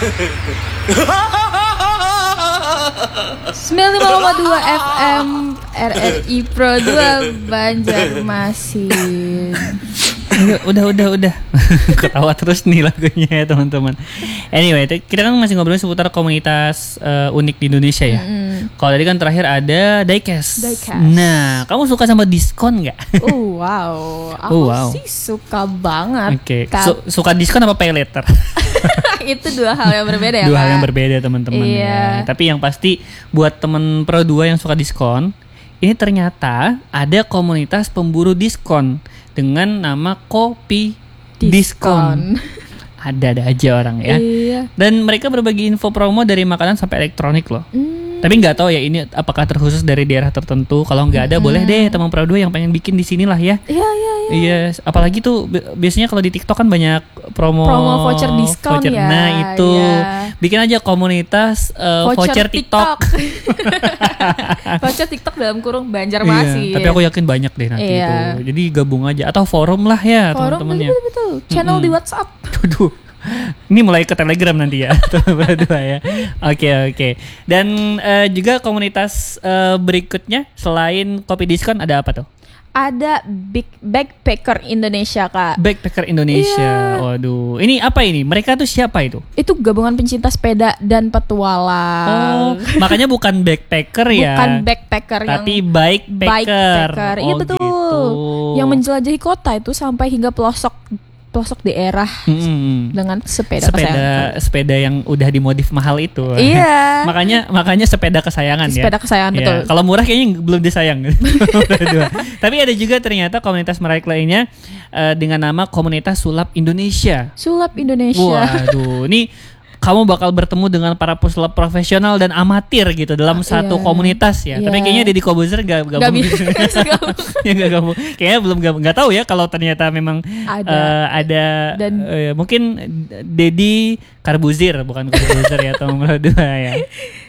95,2 FM RRI Pro 2 Banjarmasin. Udah. Ketawa terus nih lagunya ya teman-teman. Anyway, kita kan masih ngobrolin seputar komunitas unik di Indonesia ya. Kalau tadi kan terakhir ada Diecast. Nah, kamu suka sama diskon nggak? Wow, aku sih suka banget. Oke. Suka diskon apa pay later? Itu dua hal yang berbeda ya. Dua hal yang berbeda teman-teman ya. Tapi yang pasti buat temen Pro 2 yang suka diskon, ini ternyata ada komunitas pemburu diskon dengan nama Kopi Diskon. Ada aja orang ya. Iya. Dan mereka berbagi info promo dari makanan sampai elektronik loh. Tapi nggak tahu ya ini apakah terkhusus dari daerah tertentu. Kalau nggak ada boleh deh teman Pro 2 yang pengen bikin di sinilah ya. Iya. Apalagi tuh biasanya kalau di TikTok kan banyak promo voucher diskon ya. Nah itu bikin aja komunitas voucher TikTok. Voucher TikTok dalam kurung Banjarmasin. Iya, tapi aku yakin banyak deh nanti itu. Jadi gabung aja atau forum lah ya teman-temannya. Betul. Channel di WhatsApp. Aduh. Ini mulai ke Telegram nanti ya. Berdua ya. Oke. Dan juga komunitas berikutnya selain Kopi Diskon ada apa tuh? Ada Backpacker Indonesia, Kak. Backpacker Indonesia. Iya. Waduh. Ini apa ini? Mereka tuh siapa itu? Itu gabungan pencinta sepeda dan petualang. Makanya bukan backpacker ya. Bukan backpacker tapi bikepacker. Iya betul. Gitu. Yang menjelajahi kota itu sampai hingga pelosok daerah dengan sepeda yang udah dimodif mahal itu. Iya. makanya sepeda kesayangan ya. Sepeda kesayangan betul. Kalau murah kayaknya belum disayang. Tapi ada juga ternyata komunitas menarik lainnya dengan nama Komunitas Sulap Indonesia. Waduh, ini kamu bakal bertemu dengan para pesulap profesional dan amatir gitu dalam satu komunitas ya. Tapi kayaknya Deddy Kobuzer gak gabung. Gak gabung. Kayaknya belum gabung. Gak tahu ya kalau ternyata memang ada dan mungkin Deddy Karbuzir bukan Kobuzer ya atau nomor 2 ya.